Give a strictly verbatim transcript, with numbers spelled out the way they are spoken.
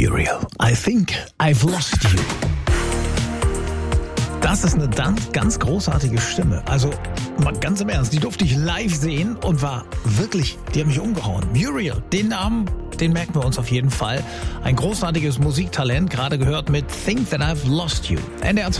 Muriel, I think I've lost you. Das ist eine ganz, ganz großartige Stimme. Also mal ganz im Ernst, die durfte ich live sehen und war wirklich, die hat mich umgehauen. Muriel, den Namen, den merken wir uns auf jeden Fall. Ein großartiges Musiktalent, gerade gehört mit Think That I've Lost You. N D R